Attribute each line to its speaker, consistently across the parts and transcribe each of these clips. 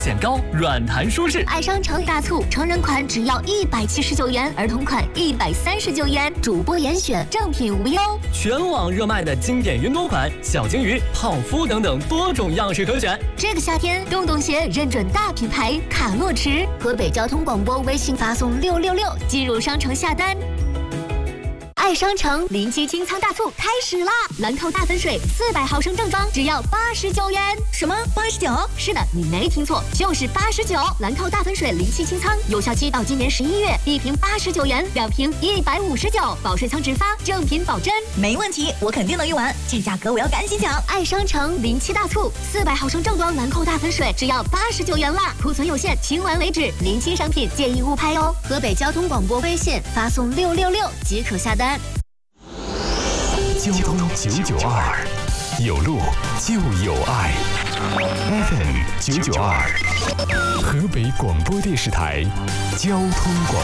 Speaker 1: 显高，软弹舒适。
Speaker 2: 爱商城大促，成人款只要179元，儿童款139元，主播严选，正品无忧。
Speaker 1: 全网热卖的经典云朵款、小金鱼、泡芙等等多种样式可选。
Speaker 2: 这个夏天，洞洞鞋认准大品牌卡洛驰。河北交通广播微信发送666进入商城下单。爱商城临期清仓大促开始啦！兰蔻大粉水400毫升正装只要89元。什么89？是的，你没听错，就是89。兰蔻大粉水临期清仓，有效期到今年11月，一瓶89元，2瓶159，保水仓直发，正品保真。
Speaker 3: 没问题，我肯定能用完，这价格我要赶紧抢！
Speaker 2: 爱商城临期大促，400毫升正装兰蔻大粉水只要89元啦，库存有限，清完为止，临期商品建议勿拍哦。河北交通广播微信发送666即可下单。
Speaker 4: 交通992，有路就有爱。FM 992，河北广播电视台交通广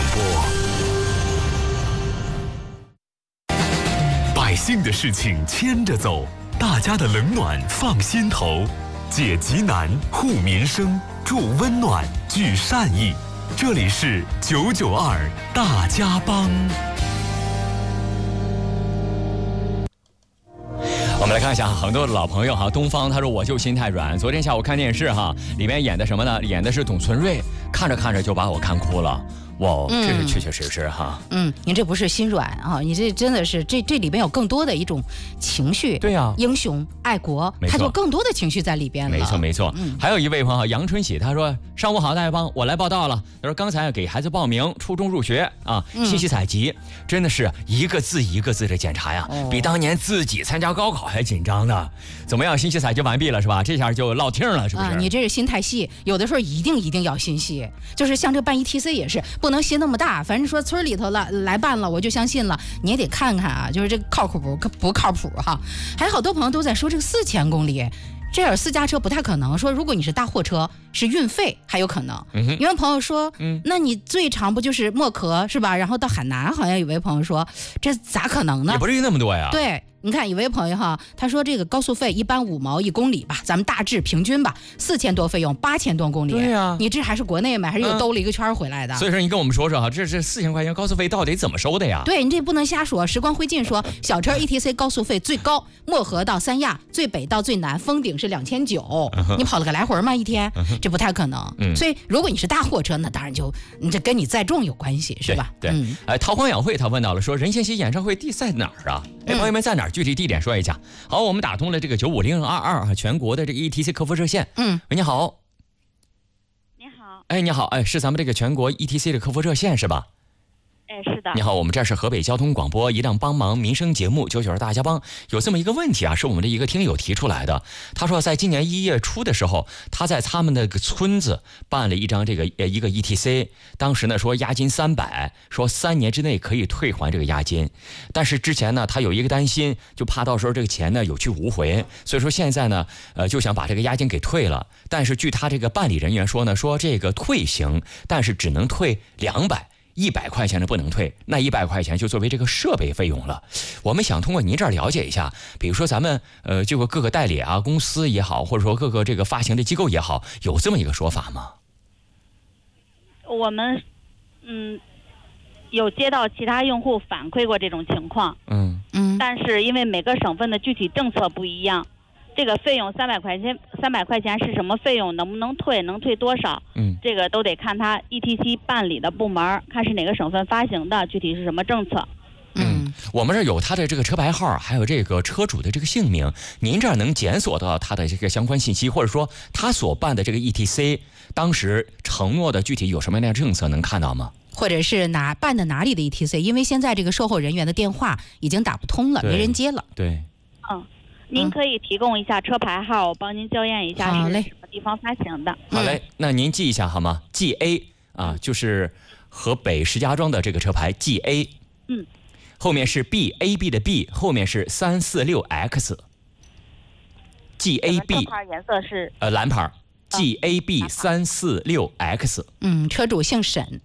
Speaker 4: 播。百姓的事情牵着走，大家的冷暖放心头，解急难，护民生，助温暖，聚善意。这里是992大家帮。
Speaker 5: 我们来看一下很多的老朋友哈，东方他说我就心太软。昨天下午看电视哈，里面演的什么呢？演的是董存瑞，看着看着就把我看哭了。哇，这是确确实实哈。
Speaker 6: 你这不是心软啊，你这真的是这里边有更多的一种情绪。
Speaker 5: 对呀，
Speaker 6: 英雄爱国，他就更多的情绪在里边了。
Speaker 5: 没错没错。还有一位朋友杨春喜，他说上午好大家帮，我来报道了。他说刚才给孩子报名初中入学啊，信息采集真的是一个字一个字的检查呀，比当年自己参加高考还紧张呢。怎么样，信息采集完毕了是吧？这下就落听了是不是？
Speaker 6: 你这是心太细，有的时候一定要心细，就是像这办 ETC 也是。不能心那么大，反正说村里头了来办了，我就相信了，你也得看看啊，就是这个靠谱不靠谱哈。还有好多朋友都在说这个4000公里，这点私家车不太可能。说如果你是大货车，是运费还有可能。有位朋友说，那你最长不就是漠河是吧？然后到海南，好像有位朋友说，这咋可能呢？
Speaker 5: 也不至于那么多呀。
Speaker 6: 对。你看，有位朋友哈，他说这个高速费一般5毛1公里吧，咱们大致平均吧，4000多费用，8000多公里。
Speaker 5: 对呀，
Speaker 6: 你这还是国内买，还是又兜了一个圈回来的？
Speaker 5: 所以说你跟我们说说哈，这4000块钱高速费到底怎么收的呀？
Speaker 6: 对，你这不能瞎说。时光灰烬说，小车 ETC 高速费最高，漠河到三亚，最北到最南，封顶是2900，你跑了个来回吗？一天，这不太可能。所以如果你是大货车，那当然你这跟你载重有关系，是吧？
Speaker 5: 对。韬光养晦他问到了，说任贤齐演唱会地在哪儿啊？朋友们在哪儿？具体地点说一下。好，我们打通了这个95022全国的这个 ETC 客服热线。喂，你好。
Speaker 7: 你好。
Speaker 5: 你好，是咱们这个全国 ETC 的客服热线是吧？
Speaker 7: 是的。
Speaker 5: 你好，我们这是河北交通广播一档帮忙民生节目992大家帮。有这么一个问题啊，是我们的一个听友提出来的。他说在今年1月初的时候，他在他们那个村子办了一张这个一个 ETC， 当时呢说押金300，说3年之内可以退还这个押金。但是之前呢他有一个担心，就怕到时候这个钱呢有去无回，所以说现在呢就想把这个押金给退了。但是据他这个办理人员说呢，说这个退行，但是只能退200，100块钱的不能退，那100块钱就作为这个设备费用了。我们想通过您这儿了解一下，比如说咱们这个各个代理啊、公司也好，或者说各个这个发行的机构也好，有这么一个说法吗？
Speaker 7: 我们有接到其他用户反馈过这种情况，但是因为每个省份的具体政策不一样，这个费用300块钱是什么费用，能不能退，能退多少，这个都得看他 ETC 办理的部门，看是哪个省份发行的，具体是什么政策。
Speaker 5: 我们这儿有他的这个车牌号，还有这个车主的这个姓名，您这儿能检索到他的这个相关信息，或者说他所办的这个 ETC 当时承诺的具体有什么样的政策能看到吗？
Speaker 6: 或者是办的哪里的 ETC？ 因为现在这个售后人员的电话已经打不通了，没人接了。
Speaker 5: 对。
Speaker 7: 您可以提供一下车牌号，我帮您校验一下是什么地方发行的。
Speaker 5: 好嘞，那您记一下好吗？GA 啊，就是河北石家庄的这个车牌 GA。后面是 BAB 的 B， 后面是346X。GAB。
Speaker 7: 车牌颜色是
Speaker 5: 蓝牌。GAB 346X。
Speaker 6: 车主姓沈。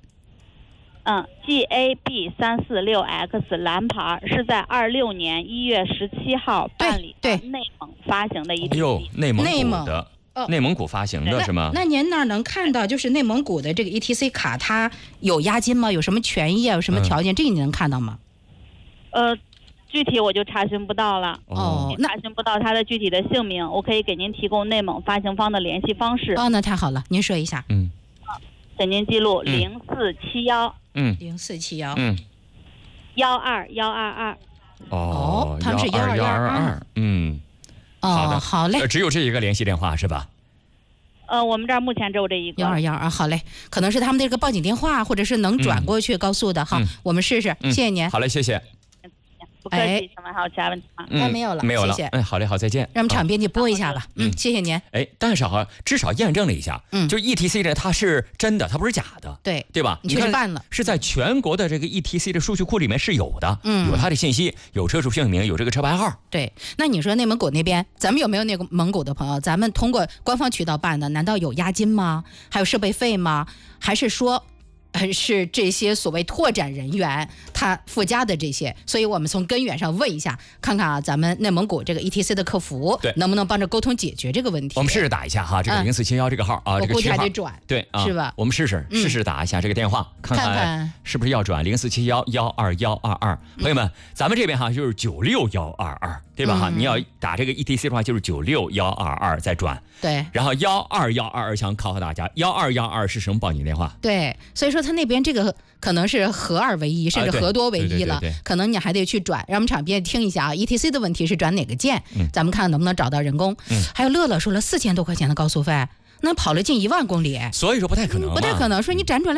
Speaker 7: GAB 346X 蓝牌是在26年1月17号办理的内蒙发行的一批。
Speaker 5: 内蒙古的内蒙古发行的是吗？
Speaker 6: 那您那儿能看到就是内蒙古的这个 ETC 卡，它有押金吗？有什么权益啊？有什么条件？这个你能看到吗？
Speaker 7: 具体我就查询不到了。查询不到它的具体的姓名，我可以给您提供内蒙发行方的联系方式。
Speaker 6: 那太好了，您说一下。
Speaker 7: 请您记录0471。
Speaker 6: 0471。
Speaker 7: 12122。
Speaker 6: 他们是12122。好的，好嘞。
Speaker 5: 只有这一个联系电话是吧？
Speaker 7: 我们这儿目前只有这一个。
Speaker 6: 12122，好嘞，可能是他们这个报警电话，或者是能转过去高速的哈。我们试试，谢谢您。
Speaker 5: 好嘞，谢谢。
Speaker 7: 不客气，什么还有其他问题吗？
Speaker 6: 没有了，
Speaker 5: 没有了。
Speaker 6: 谢谢。
Speaker 5: 好嘞，好，再见。
Speaker 6: 让我们场编辑播一下吧。谢谢您。
Speaker 5: 但是至少验证了一下，就是 ETC 呢，它是真的，它不是假的，对吧？
Speaker 6: 你确实办了，
Speaker 5: 是在全国的这个 ETC 的数据库里面是有的，有它的信息，有车主姓名，有这个车牌号。
Speaker 6: 对，那你说内蒙古那边，咱们有没有内蒙古的朋友？咱们通过官方渠道办的，难道有押金吗？还有设备费吗？还是说？是这些所谓拓展人员他附加的这些，所以我们从根源上问一下，看看咱们内蒙古这个 ETC 的客服能不能帮着沟通解决这个问题。
Speaker 5: 我们试试打一下哈，这个0471这个号
Speaker 6: 我估计还得转，
Speaker 5: 对
Speaker 6: 是吧？
Speaker 5: 我们试试打一下这个电话，看看是不是要转0471121122。朋友们，咱们这边哈就是96122，对吧？你要打这个 ETC 的话就是96122再转，
Speaker 6: 对。
Speaker 5: 然后12122想考考大家，12122是什么报警电话？
Speaker 6: 对，所以说他那边这个可能是合2为1，甚至合多为1了，可能你还得去转。让我们场边听一下啊 ，ETC 的问题是转哪个键？咱们看能不能找到人工。还有乐乐说了4000多块钱的高速费，那跑了近1万公里，
Speaker 5: 所以说不太可能，
Speaker 6: 说你辗转了